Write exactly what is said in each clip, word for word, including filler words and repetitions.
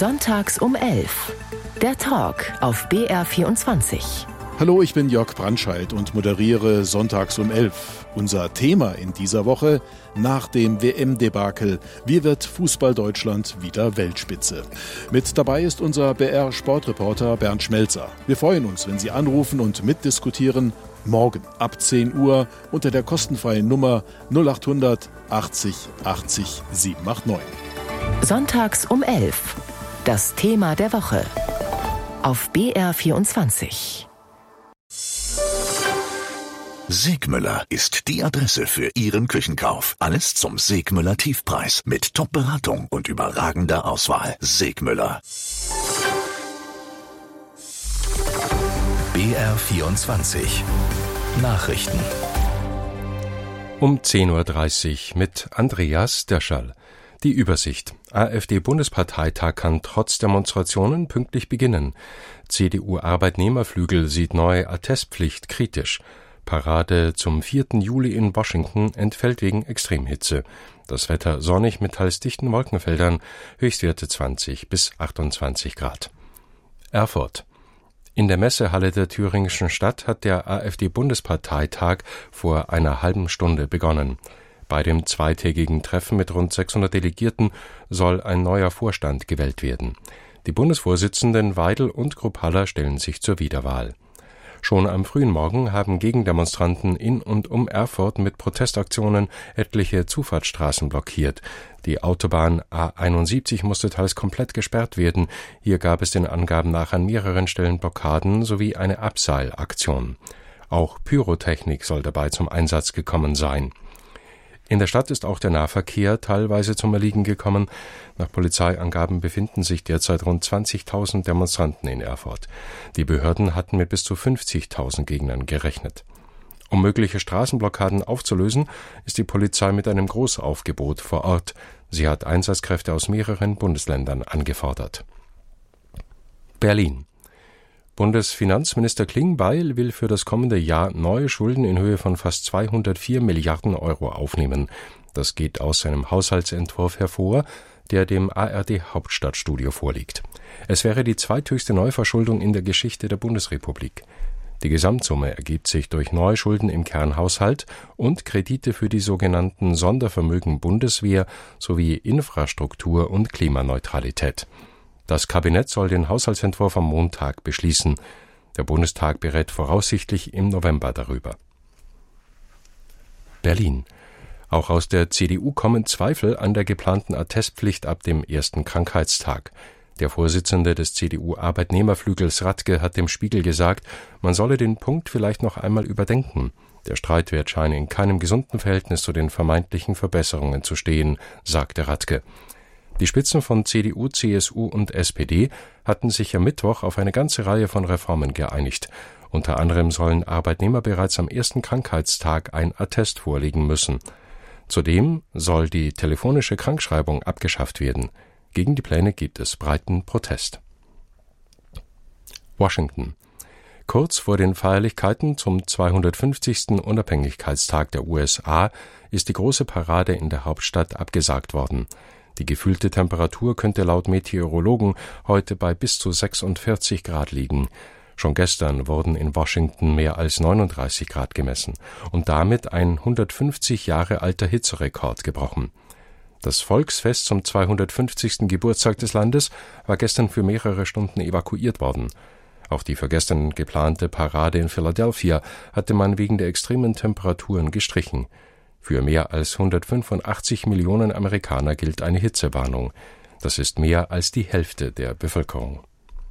Sonntags um elf. Der Talk auf B R vierundzwanzig. Hallo, ich bin Jörg Brandscheid und moderiere Sonntags um elf. Unser Thema in dieser Woche: nach dem W M-Debakel. Wie wird Fußball-Deutschland wieder Weltspitze? Mit dabei ist unser B R-Sportreporter Bernd Schmelzer. Wir freuen uns, wenn Sie anrufen und mitdiskutieren. Morgen ab zehn Uhr unter der kostenfreien Nummer null acht hundert achtzig achtzig siebenhundertneunundachtzig. Sonntags um elf. Das Thema der Woche auf B R vierundzwanzig. Segmüller ist die Adresse für Ihren Küchenkauf. Alles zum Segmüller Tiefpreis mit Top-Beratung und überragender Auswahl. Segmüller. B R vierundzwanzig Nachrichten. Um zehn Uhr dreißig mit Andreas Döscherl. Die Übersicht. AfD-Bundesparteitag kann trotz Demonstrationen pünktlich beginnen. C D U-Arbeitnehmerflügel sieht neue Attestpflicht kritisch. Parade zum vierten Juli in Washington entfällt wegen Extremhitze. Das Wetter sonnig mit teils dichten Wolkenfeldern, Höchstwerte zwanzig bis achtundzwanzig Grad. Erfurt. In der Messehalle der thüringischen Stadt hat der AfD-Bundesparteitag vor einer halben Stunde begonnen. Bei dem zweitägigen Treffen mit rund sechshundert Delegierten soll ein neuer Vorstand gewählt werden. Die Bundesvorsitzenden Weidel und Krupp-Haller stellen sich zur Wiederwahl. Schon am frühen Morgen haben Gegendemonstranten in und um Erfurt mit Protestaktionen etliche Zufahrtsstraßen blockiert. Die Autobahn A einundsiebzig musste teils komplett gesperrt werden. Hier gab es den Angaben nach an mehreren Stellen Blockaden sowie eine Abseilaktion. Auch Pyrotechnik soll dabei zum Einsatz gekommen sein. In der Stadt ist auch der Nahverkehr teilweise zum Erliegen gekommen. Nach Polizeiangaben befinden sich derzeit rund zwanzigtausend Demonstranten in Erfurt. Die Behörden hatten mit bis zu fünfzigtausend Gegnern gerechnet. Um mögliche Straßenblockaden aufzulösen, ist die Polizei mit einem Großaufgebot vor Ort. Sie hat Einsatzkräfte aus mehreren Bundesländern angefordert. Berlin. Bundesfinanzminister Klingbeil will für das kommende Jahr neue Schulden in Höhe von fast zweihundertvier Milliarden Euro aufnehmen. Das geht aus seinem Haushaltsentwurf hervor, der dem A R D-Hauptstadtstudio vorliegt. Es wäre die zweithöchste Neuverschuldung in der Geschichte der Bundesrepublik. Die Gesamtsumme ergibt sich durch neue Schulden im Kernhaushalt und Kredite für die sogenannten Sondervermögen Bundeswehr sowie Infrastruktur und Klimaneutralität. Das Kabinett soll den Haushaltsentwurf am Montag beschließen. Der Bundestag berät voraussichtlich im November darüber. Berlin. Auch aus der C D U kommen Zweifel an der geplanten Attestpflicht ab dem ersten Krankheitstag. Der Vorsitzende des C D U-Arbeitnehmerflügels Radke hat dem Spiegel gesagt, man solle den Punkt vielleicht noch einmal überdenken. Der Streitwert scheine in keinem gesunden Verhältnis zu den vermeintlichen Verbesserungen zu stehen, sagte Radke. Die Spitzen von C D U, C S U und S P D hatten sich am Mittwoch auf eine ganze Reihe von Reformen geeinigt. Unter anderem sollen Arbeitnehmer bereits am ersten Krankheitstag ein Attest vorlegen müssen. Zudem soll die telefonische Krankschreibung abgeschafft werden. Gegen die Pläne gibt es breiten Protest. Washington. Kurz vor den Feierlichkeiten zum zweihundertfünfzigsten Unabhängigkeitstag der U S A ist die große Parade in der Hauptstadt abgesagt worden. Die gefühlte Temperatur könnte laut Meteorologen heute bei bis zu sechsundvierzig Grad liegen. Schon gestern wurden in Washington mehr als neununddreißig Grad gemessen und damit ein hundertfünfzig Jahre alter Hitzerekord gebrochen. Das Volksfest zum zweihundertfünfzigsten Geburtstag des Landes war gestern für mehrere Stunden evakuiert worden. Auch die für gestern geplante Parade in Philadelphia hatte man wegen der extremen Temperaturen gestrichen. Für mehr als hundertfünfundachtzig Millionen Amerikaner gilt eine Hitzewarnung. Das ist mehr als die Hälfte der Bevölkerung.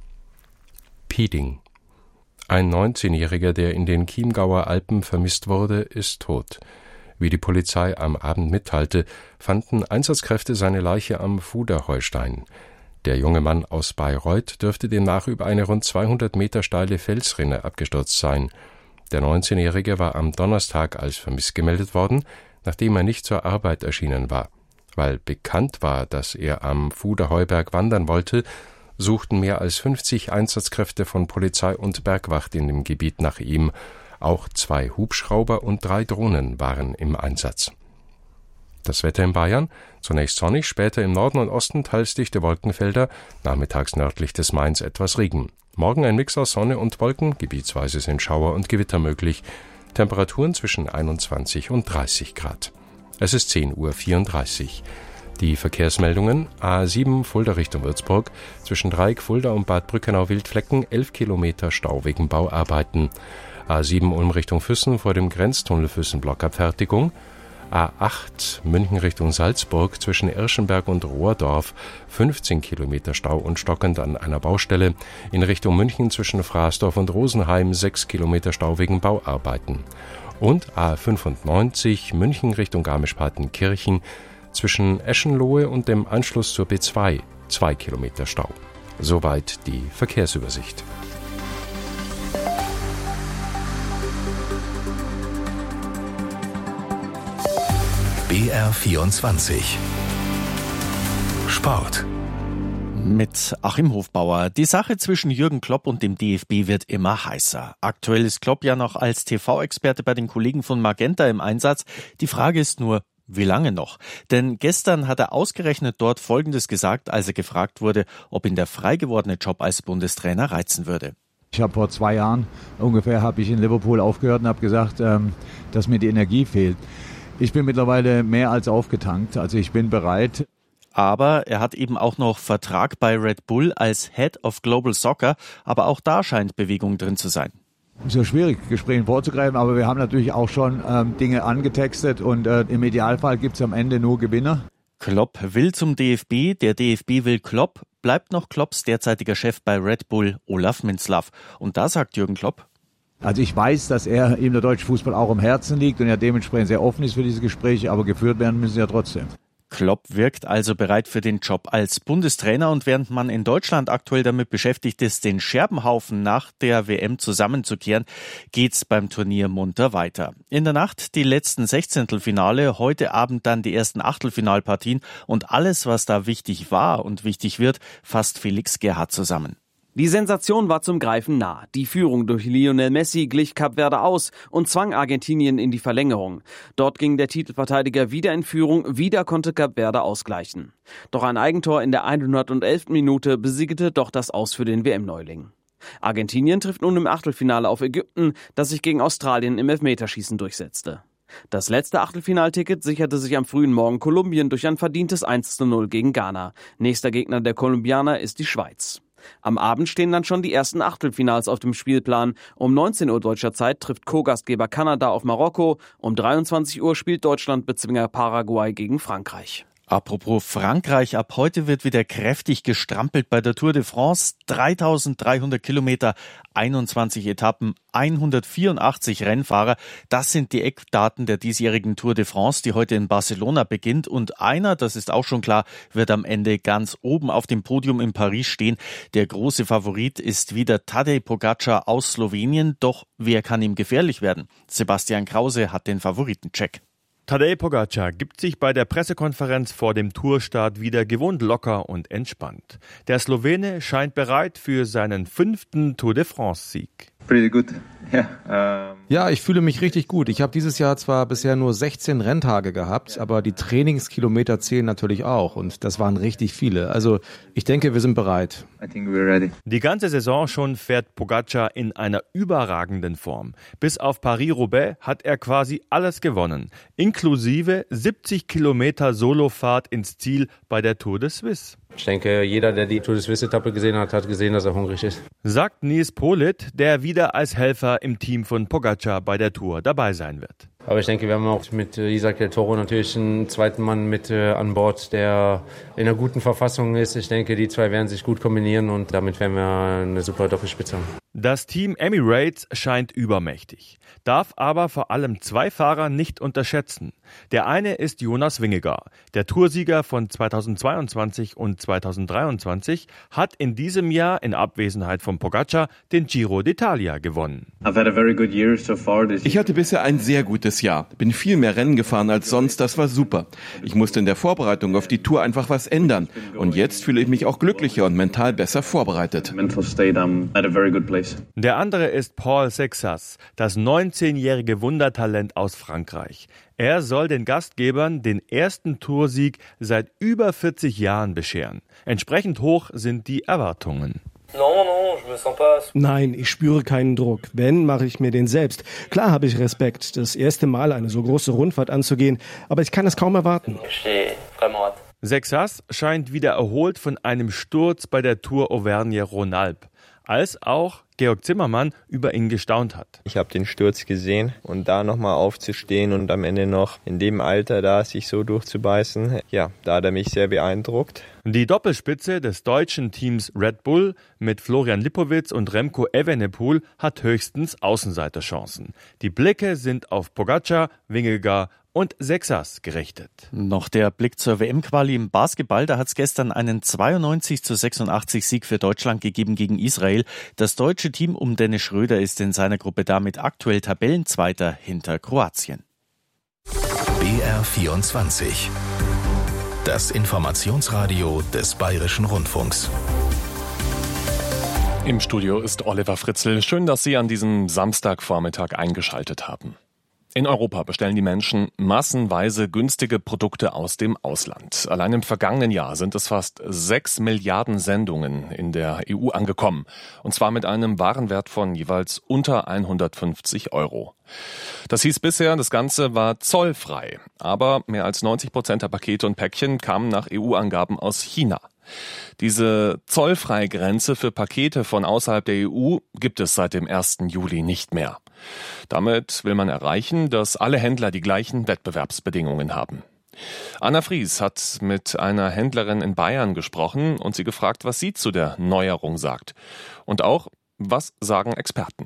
Piding. Ein neunzehnjähriger, der in den Chiemgauer Alpen vermisst wurde, ist tot. Wie die Polizei am Abend mitteilte, fanden Einsatzkräfte seine Leiche am Fuderheustein. Der junge Mann aus Bayreuth dürfte demnach über eine rund zweihundert Meter steile Felsrinne abgestürzt sein. Der neunzehnjährige war am Donnerstag als vermisst gemeldet worden, nachdem er nicht zur Arbeit erschienen war. Weil bekannt war, dass er am Fuderheuberg wandern wollte, suchten mehr als fünfzig Einsatzkräfte von Polizei und Bergwacht in dem Gebiet nach ihm. Auch zwei Hubschrauber und drei Drohnen waren im Einsatz. Das Wetter in Bayern: zunächst sonnig, später im Norden und Osten teils dichte Wolkenfelder, nachmittags nördlich des Mains etwas Regen. Morgen ein Mix aus Sonne und Wolken, gebietsweise sind Schauer und Gewitter möglich. Temperaturen zwischen einundzwanzig und dreißig Grad. Es ist zehn Uhr vierunddreißig. Die Verkehrsmeldungen: A sieben Fulda Richtung Würzburg, zwischen Dreieck, Fulda und Bad Brückenau-Wildflecken, elf Kilometer Stau wegen Bauarbeiten. A sieben Ulm Richtung Füssen vor dem Grenztunnel Füssen-Blockabfertigung. A acht München Richtung Salzburg zwischen Irschenberg und Rohrdorf, fünfzehn Kilometer Stau und stockend an einer Baustelle. In Richtung München zwischen Fraßdorf und Rosenheim sechs Kilometer Stau wegen Bauarbeiten. Und A fünfundneunzig München Richtung Garmisch-Partenkirchen zwischen Eschenlohe und dem Anschluss zur B zwei, zwei Kilometer Stau. Soweit die Verkehrsübersicht. B R vierundzwanzig Sport. Mit Achim Hofbauer. Die Sache zwischen Jürgen Klopp und dem D F B wird immer heißer. Aktuell ist Klopp ja noch als T V-Experte bei den Kollegen von Magenta im Einsatz. Die Frage ist nur, wie lange noch? Denn gestern hat er ausgerechnet dort Folgendes gesagt, als er gefragt wurde, ob ihn der frei gewordene Job als Bundestrainer reizen würde. Ich habe vor zwei Jahren ungefähr habe ich in Liverpool aufgehört und habe gesagt, ähm, dass mir die Energie fehlt. Ich bin mittlerweile mehr als aufgetankt, also ich bin bereit. Aber er hat eben auch noch Vertrag bei Red Bull als Head of Global Soccer, aber auch da scheint Bewegung drin zu sein. Es ist ja schwierig, Gesprächen vorzugreifen, aber wir haben natürlich auch schon ähm, Dinge angetextet und äh, im Idealfall gibt es am Ende nur Gewinner. Klopp will zum D F B, der D F B will Klopp, bleibt noch Klopps derzeitiger Chef bei Red Bull, Olaf Minzlaff. Und da sagt Jürgen Klopp: Also ich weiß, dass er ihm der deutsche Fußball auch am Herzen liegt und er dementsprechend sehr offen ist für diese Gespräche, aber geführt werden müssen sie ja trotzdem. Klopp wirkt also bereit für den Job als Bundestrainer, und während man in Deutschland aktuell damit beschäftigt ist, den Scherbenhaufen nach der W M zusammenzukehren, geht's beim Turnier munter weiter. In der Nacht die letzten Sechzehntelfinale, heute Abend dann die ersten Achtelfinalpartien, und alles, was da wichtig war und wichtig wird, fasst Felix Gerhardt zusammen. Die Sensation war zum Greifen nah. Die Führung durch Lionel Messi glich Kap Verde aus und zwang Argentinien in die Verlängerung. Dort ging der Titelverteidiger wieder in Führung, wieder konnte Kap Verde ausgleichen. Doch ein Eigentor in der hundertelften Minute besiegelte doch das Aus für den W M-Neuling. Argentinien trifft nun im Achtelfinale auf Ägypten, das sich gegen Australien im Elfmeterschießen durchsetzte. Das letzte Achtelfinalticket sicherte sich am frühen Morgen Kolumbien durch ein verdientes eins zu null gegen Ghana. Nächster Gegner der Kolumbianer ist die Schweiz. Am Abend stehen dann schon die ersten Achtelfinals auf dem Spielplan. Um neunzehn Uhr deutscher Zeit trifft Co-Gastgeber Kanada auf Marokko. Um dreiundzwanzig Uhr spielt Deutschland Bezwinger Paraguay gegen Frankreich. Apropos Frankreich, ab heute wird wieder kräftig gestrampelt bei der Tour de France. dreitausenddreihundert Kilometer, einundzwanzig Etappen, hundertvierundachtzig Rennfahrer. Das sind die Eckdaten der diesjährigen Tour de France, die heute in Barcelona beginnt. Und einer, das ist auch schon klar, wird am Ende ganz oben auf dem Podium in Paris stehen. Der große Favorit ist wieder Tadej Pogačar aus Slowenien. Doch wer kann ihm gefährlich werden? Sebastian Krause hat den Favoritencheck. Tadej Pogačar gibt sich bei der Pressekonferenz vor dem Tourstart wieder gewohnt locker und entspannt. Der Slowene scheint bereit für seinen fünften Tour de France-Sieg. Pretty good. Yeah, um ja, ich fühle mich richtig gut. Ich habe dieses Jahr zwar bisher nur sechzehn Renntage gehabt, aber die Trainingskilometer zählen natürlich auch und das waren richtig viele. Also ich denke, wir sind bereit. I think we're ready. Die ganze Saison schon fährt Pogačar in einer überragenden Form. Bis auf Paris-Roubaix hat er quasi alles gewonnen, inklusive siebzig Kilometer Solofahrt ins Ziel bei der Tour de Suisse. Ich denke, jeder, der die Tour de Suisse-Etappe gesehen hat, hat gesehen, dass er hungrig ist. Sagt Nils Politt, der wieder als Helfer im Team von Pogačar bei der Tour dabei sein wird. Aber ich denke, wir haben auch mit Isaac del Toro natürlich einen zweiten Mann mit äh, an Bord, der in einer guten Verfassung ist. Ich denke, die zwei werden sich gut kombinieren und damit werden wir eine super Doppelspitze haben. Das Team Emirates scheint übermächtig, darf aber vor allem zwei Fahrer nicht unterschätzen. Der eine ist Jonas Vingegaard. Der Toursieger von zweitausendzweiundzwanzig und zweitausenddreiundzwanzig hat in diesem Jahr in Abwesenheit von Pogačar den Giro d'Italia gewonnen. Ich hatte bisher ein sehr gutes jedes Jahr. Bin viel mehr Rennen gefahren als sonst, das war super. Ich musste in der Vorbereitung auf die Tour einfach was ändern. Und jetzt fühle ich mich auch glücklicher und mental besser vorbereitet. Der andere ist Paul Sexas, das neunzehnjährige Wundertalent aus Frankreich. Er soll den Gastgebern den ersten Toursieg seit über vierzig Jahren bescheren. Entsprechend hoch sind die Erwartungen. Nein, ich spüre keinen Druck. Wenn, mache ich mir den selbst. Klar habe ich Respekt, das erste Mal eine so große Rundfahrt anzugehen, aber ich kann es kaum erwarten. Sexas scheint wieder erholt von einem Sturz bei der Tour Auvergne-Rhône-Alpes, als auch Georg Zimmermann über ihn gestaunt hat. Ich habe den Sturz gesehen und da nochmal aufzustehen und am Ende noch in dem Alter da sich so durchzubeißen, ja, da hat er mich sehr beeindruckt. Die Doppelspitze des deutschen Teams Red Bull mit Florian Lipowitz und Remco Evenepoel hat höchstens Außenseiterchancen. Die Blicke sind auf Pogačar, Vingegaard und Sexas gerichtet. Noch der Blick zur W M-Quali im Basketball. Da hat es gestern einen zweiundneunzig zu sechsundachtzig Sieg für Deutschland gegeben gegen Israel. Das deutsche Team um Dennis Schröder ist in seiner Gruppe damit aktuell Tabellenzweiter hinter Kroatien. B R vierundzwanzig. Das Informationsradio des Bayerischen Rundfunks. Im Studio ist Oliver Fritzl. Schön, dass Sie an diesem Samstagvormittag eingeschaltet haben. In Europa bestellen die Menschen massenweise günstige Produkte aus dem Ausland. Allein im vergangenen Jahr sind es fast sechs Milliarden Sendungen in der E U angekommen. Und zwar mit einem Warenwert von jeweils unter hundertfünfzig Euro. Das hieß bisher, das Ganze war zollfrei. Aber mehr als neunzig Prozent der Pakete und Päckchen kamen nach E U-Angaben aus China. Diese Zollfreigrenze für Pakete von außerhalb der E U gibt es seit dem ersten Juli nicht mehr. Damit will man erreichen, dass alle Händler die gleichen Wettbewerbsbedingungen haben. Anna Fries hat mit einer Händlerin in Bayern gesprochen und sie gefragt, was sie zu der Neuerung sagt. Und auch, was sagen Experten?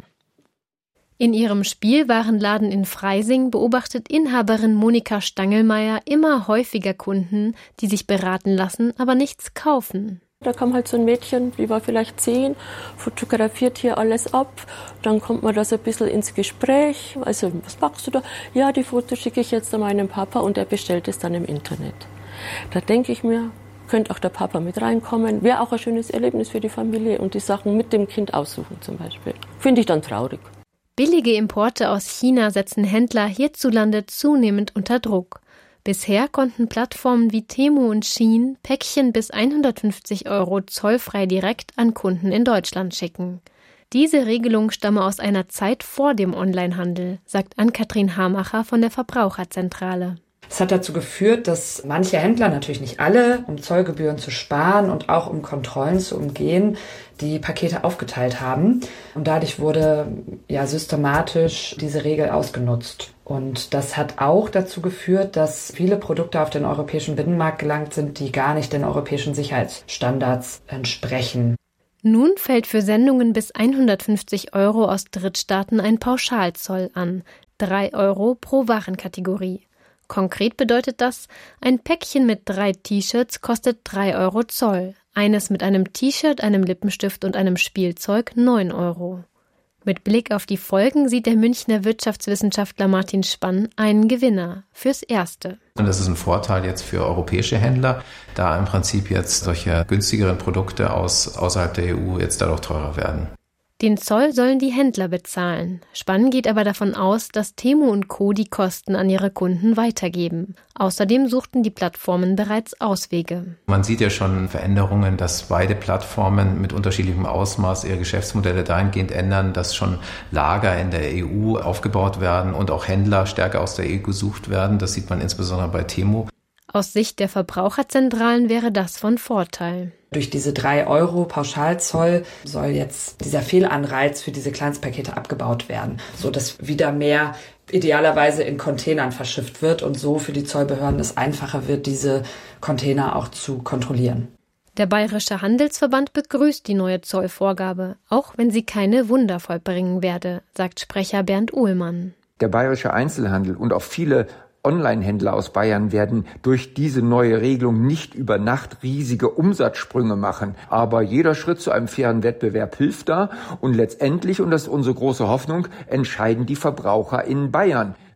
In ihrem Spielwarenladen in Freising beobachtet Inhaberin Monika Stangelmeier immer häufiger Kunden, die sich beraten lassen, aber nichts kaufen. Da kam halt so ein Mädchen, die war vielleicht zehn, fotografiert hier alles ab. Dann kommt man da so ein bisschen ins Gespräch. Also, was machst du da? Ja, die Fotos schicke ich jetzt an meinen Papa und er bestellt es dann im Internet. Da denke ich mir, könnte auch der Papa mit reinkommen. Wäre auch ein schönes Erlebnis für die Familie und die Sachen mit dem Kind aussuchen zum Beispiel. Finde ich dann traurig. Billige Importe aus China setzen Händler hierzulande zunehmend unter Druck. Bisher konnten Plattformen wie Temu und Shein Päckchen bis hundertfünfzig Euro zollfrei direkt an Kunden in Deutschland schicken. Diese Regelung stamme aus einer Zeit vor dem Onlinehandel, sagt Ann-Kathrin Hamacher von der Verbraucherzentrale. Es hat dazu geführt, dass manche Händler, natürlich nicht alle, um Zollgebühren zu sparen und auch um Kontrollen zu umgehen, die Pakete aufgeteilt haben. Und dadurch wurde ja systematisch diese Regel ausgenutzt. Und das hat auch dazu geführt, dass viele Produkte auf den europäischen Binnenmarkt gelangt sind, die gar nicht den europäischen Sicherheitsstandards entsprechen. Nun fällt für Sendungen bis hundertfünfzig Euro aus Drittstaaten ein Pauschalzoll an, drei Euro pro Warenkategorie. Konkret bedeutet das, ein Päckchen mit drei T-Shirts kostet drei Euro Zoll, eines mit einem T-Shirt, einem Lippenstift und einem Spielzeug neun Euro. Mit Blick auf die Folgen sieht der Münchner Wirtschaftswissenschaftler Martin Spann einen Gewinner fürs Erste. Und das ist ein Vorteil jetzt für europäische Händler, da im Prinzip jetzt solche günstigeren Produkte aus außerhalb der E U jetzt dadurch teurer werden. Den Zoll sollen die Händler bezahlen. Spann geht aber davon aus, dass Temu und Co. die Kosten an ihre Kunden weitergeben. Außerdem suchten die Plattformen bereits Auswege. Man sieht ja schon Veränderungen, dass beide Plattformen mit unterschiedlichem Ausmaß ihre Geschäftsmodelle dahingehend ändern, dass schon Lager in der E U aufgebaut werden und auch Händler stärker aus der E U gesucht werden. Das sieht man insbesondere bei Temu. Aus Sicht der Verbraucherzentralen wäre das von Vorteil. Durch diese drei Euro Pauschalzoll soll jetzt dieser Fehlanreiz für diese Kleinstpakete abgebaut werden, so dass wieder mehr idealerweise in Containern verschifft wird und so für die Zollbehörden es einfacher wird, diese Container auch zu kontrollieren. Der Bayerische Handelsverband begrüßt die neue Zollvorgabe, auch wenn sie keine Wunder vollbringen werde, sagt Sprecher Bernd Uhlmann. Der bayerische Einzelhandel und auch viele Online-Händler aus Bayern werden durch diese neue Regelung nicht über Nacht riesige Umsatzsprünge machen. Aber jeder Schritt zu einem fairen Wettbewerb hilft da. Und letztendlich, und das ist unsere große Hoffnung, entscheiden die Verbraucher in Bayern.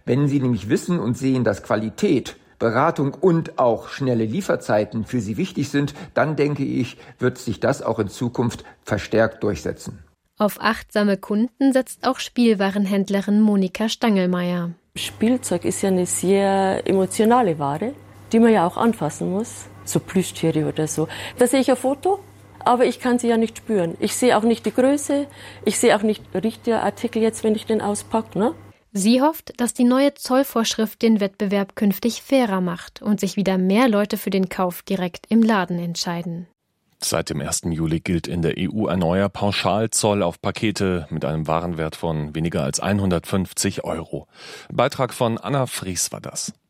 Wenn Sie nämlich wissen und sehen, dass Qualität, Beratung und auch schnelle Lieferzeiten für Sie wichtig sind, dann denke ich, wird sich das auch in Zukunft verstärkt durchsetzen. Auf achtsame Kunden setzt auch Spielwarenhändlerin Monika Stangelmeier. Spielzeug ist ja eine sehr emotionale Ware, die man ja auch anfassen muss. So Plüschtiere oder so. Da sehe ich ein Foto, aber ich kann sie ja nicht spüren. Ich sehe auch nicht die Größe, ich sehe auch nicht, riecht der Artikel jetzt, wenn ich den auspacke, ne? Sie hofft, dass die neue Zollvorschrift den Wettbewerb künftig fairer macht und sich wieder mehr Leute für den Kauf direkt im Laden entscheiden. Seit dem ersten Juli gilt in der E U ein neuer Pauschalzoll auf Pakete mit einem Warenwert von weniger als hundertfünfzig Euro. Beitrag von Anna Fries war das.